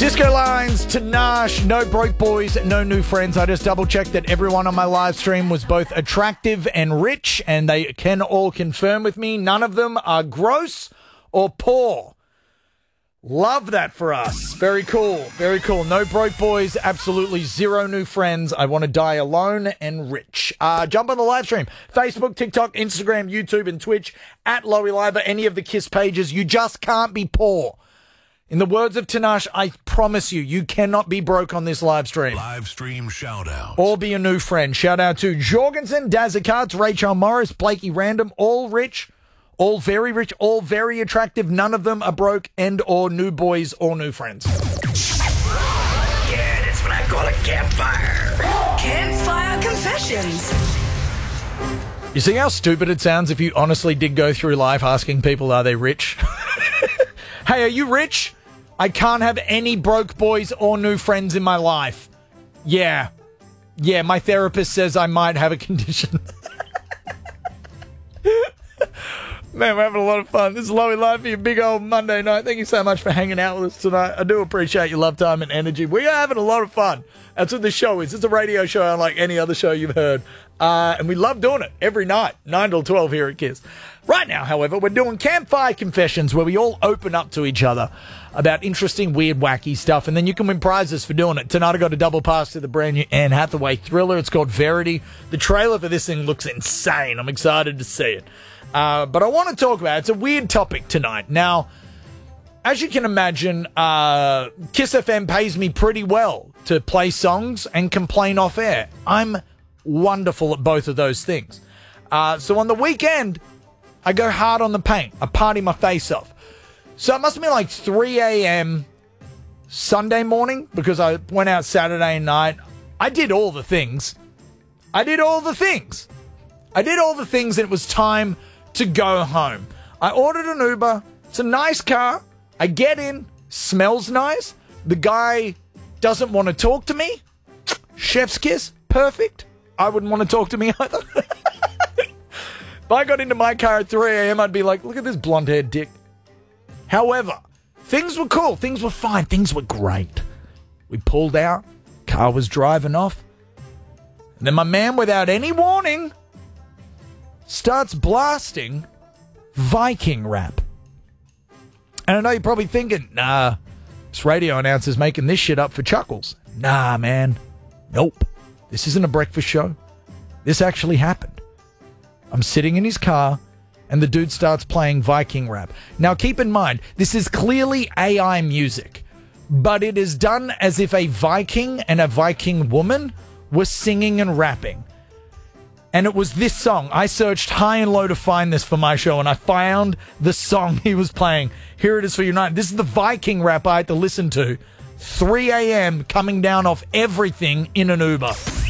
Disco Lines, Tinashe, no broke boys, no new friends. I just double-checked that everyone on my live stream was both attractive and rich, and they can all confirm with me none of them are gross or poor. Love that for us. Very cool. Very cool. No broke boys, absolutely zero new friends. I want to die alone and rich. Jump on the live stream. Facebook, TikTok, Instagram, YouTube, and Twitch at Lowy Live, any of the KISS pages. You just can't be poor. In the words of Tinashe, I promise you, you cannot be broke on this live stream. Live stream shout out. Or be a new friend. Shout out to Jorgensen, Dazzacats, Rachel Morris, Blakey Random, all rich, all very rich, all very attractive. None of them are broke and or new boys or new friends. Yeah, that's what I call a campfire. Campfire confessions. You see how stupid it sounds if you honestly did go through life asking people, are they rich? Hey, are you rich? I can't have any broke boys or new friends in my life. Yeah, my therapist says I might have a condition. Man, we're having a lot of fun. This is Lowy Live for your big old Monday night. Thank you so much for hanging out with us tonight. I do appreciate your love, time, and energy. We are having a lot of fun. That's what this show is. It's a radio show unlike any other show you've heard. And we love doing it every night, 9 till 12 here at KISS. Right now, however, we're doing Campfire Confessions, where we all open up to each other about interesting, weird, wacky stuff, and then you can win prizes for doing it. Tonight I got a double pass to the brand new Anne Hathaway thriller. It's called Verity. The trailer for this thing looks insane. I'm excited to see it. But I want to talk about it. It's a weird topic tonight. Now, as you can imagine, KISS FM pays me pretty well to play songs and complain off air. I'm wonderful at both of those things. So on the weekend, I go hard on the paint. I party my face off. So it must have been like 3 a.m. Sunday morning, because I went out Saturday night. I did all the things. And it was time to go home. I ordered an Uber. It's a nice car. I get in. Smells nice. The guy doesn't want to talk to me. Chef's kiss. Perfect. I wouldn't want to talk to me either. If I got into my car at 3 a.m., I'd be like, look at this blonde-haired dick. However, things were cool. Things were fine. Things were great. We pulled out. Car was driving off. And then my man, without any warning, starts blasting Viking rap. And I know you're probably thinking, nah, this radio announcer's making this shit up for chuckles. Nah, man. Nope. This isn't a breakfast show. This actually happened. I'm sitting in his car, and the dude starts playing Viking rap. Now, keep in mind, this is clearly AI music, but it is done as if a Viking and a Viking woman were singing and rapping. And it was this song. I searched high and low to find this for my show, and I found the song he was playing. Here it is for you tonight. This is the Viking rap I had to listen to. 3 a.m. coming down off everything in an Uber.